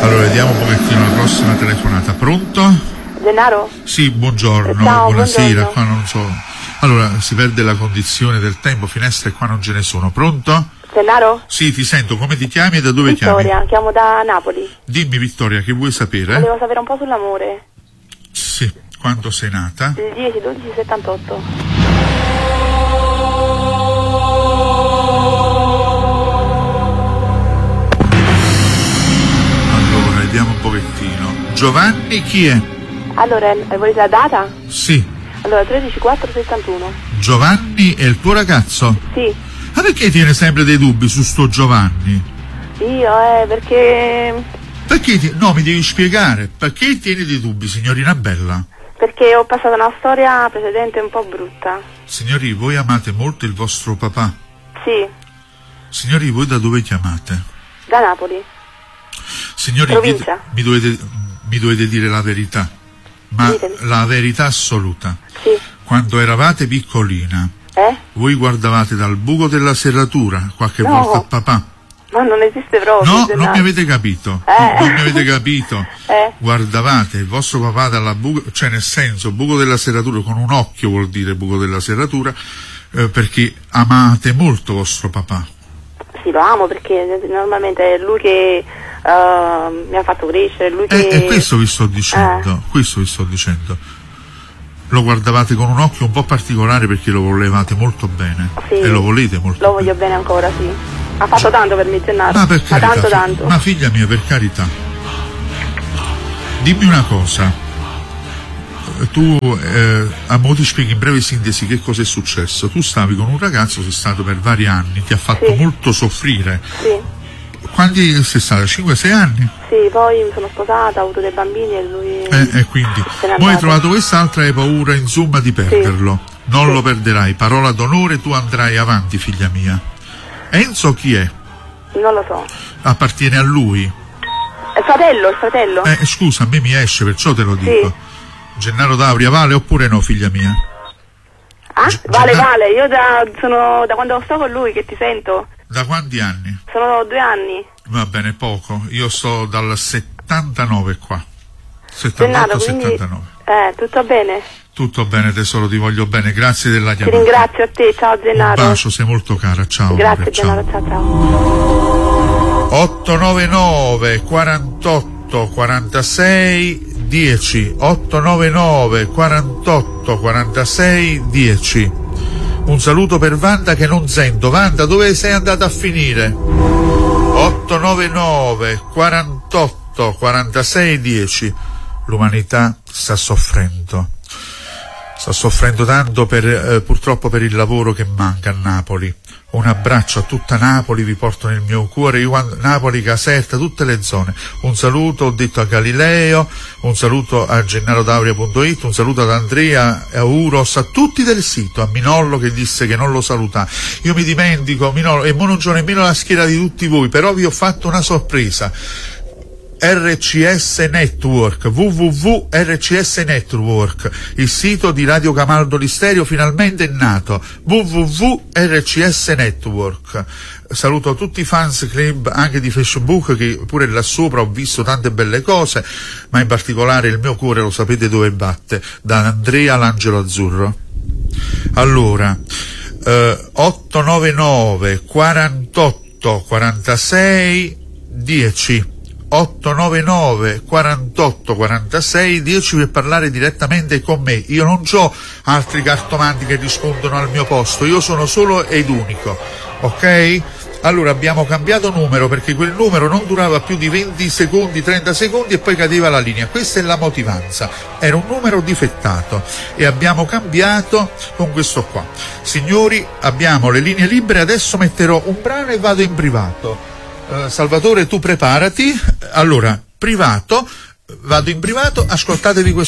Allora, vediamo un pochettino la prossima telefonata. Pronto? Gennaro? Sì, buongiorno. Ciao, buonasera. buongiorno. Qua non so. Allora, si perde la condizione del tempo, finestre qua non ce ne sono. Pronto? Gennaro? Sì, ti sento. Come ti chiami e da dove Vittoria, chiami? chiamo da Napoli. Dimmi, Vittoria, che vuoi sapere? Volevo sapere un po' sull'amore. Sì, quando sei nata? Il 10-12-78. Allora, vediamo un pochettino. Giovanni chi è? Allora, volete la data? Sì. Allora, 13-4-71. Giovanni è il tuo ragazzo? Sì. Ma perché tiene sempre dei dubbi su sto Giovanni? Io, perché... Perché no, mi devi spiegare. Perché tieni dei dubbi, signorina bella? Perché ho passato una storia precedente un po' brutta. Signori, voi amate molto il vostro papà? Sì, Signori, voi da dove chiamate? da Napoli. Signori, Provincia. mi dovete dire la verità, ma Ditemi. la verità assoluta. Sì. Quando eravate piccolina, voi guardavate dal buco della serratura qualche No. volta a papà? Ma non esiste proprio. No, Gennaro. non mi avete capito. Non mi avete capito. Guardavate il vostro papà dalla buco, cioè nel senso buco della serratura, con un occhio vuol dire buco della serratura, perché amate molto vostro papà. Sì, lo amo perché normalmente è lui che mi ha fatto crescere, lui che... E questo vi sto dicendo, questo vi sto dicendo. Lo guardavate con un occhio un po' particolare perché lo volevate molto bene. Sì, e lo volete molto lo voglio bene ancora, sì. Ha fatto tanto per me, Gennaro. Ma per carità, tanto. ma figlia mia, per carità. Dimmi una cosa. Tu, a mo' ti spieghi in breve sintesi che cosa è successo. Tu stavi con un ragazzo, sei stato per vari anni, ti ha fatto molto soffrire. Sì. Quanti sei stata? 5-6 anni? Sì, poi mi sono sposata, ho avuto dei bambini e lui... E quindi se n'è poi hai andato. trovato quest'altra e hai paura insomma di perderlo. Non lo perderai, parola d'onore, tu andrai avanti, figlia mia. Enzo chi è? Non lo so. Appartiene a lui? Il fratello? Scusa, a me mi esce, perciò te lo dico. Gennaro D'Auria vale oppure no, figlia mia? Vale, io sono da quando sto con lui che ti sento. Da quanti anni? Sono 2 anni. Va bene, poco. Io sto dal 79 qua. Gennaro, 78, quindi 79. tutto bene? Tutto bene tesoro, ti voglio bene, grazie della Ti chiamata. ringrazio a te, ciao Gennaro. Un bacio, sei molto cara, ciao. Grazie ciao. Gennaro, ciao. 899 48 46 10 899 48 46 10. Un saluto per Wanda che non sento. Wanda, dove sei andata a finire? 899 48 46 10. L'umanità sta soffrendo tanto purtroppo per il lavoro che manca a Napoli. Un abbraccio a tutta Napoli, vi porto nel mio cuore, Napoli, Caserta, tutte le zone. Un saluto, ho detto, a Galileo, un saluto a gennarodauria.it, un saluto ad Andrea, a Uros, a tutti del sito, a Minollo che disse che non lo saluta. Io mi dimentico, Minollo, e non c'ho nemmeno la scheda di tutti voi, però vi ho fatto una sorpresa. RCS Network, www.RCS Network, il sito di Radio Camaldoli Stereo finalmente è nato, www.RCS Network. Saluto tutti i fans club anche di Facebook, che pure là sopra ho visto tante belle cose, ma in particolare il mio cuore lo sapete dove batte, da Andrea l'Angelo Azzurro. Allora 899 48 46 10 899 48 46 10 per parlare direttamente con me. Io non ho altri cartomanti che rispondono al mio posto, io sono solo ed unico, ok? Allora abbiamo cambiato numero perché quel numero non durava più di 20 secondi, 30 secondi e poi cadeva la linea. Questa è la motivanza, era un numero difettato e abbiamo cambiato con questo qua. Signori, abbiamo le linee libere, adesso metterò un brano e vado in privato. Salvatore, tu preparati. Allora, privato, vado in privato, ascoltatevi questo.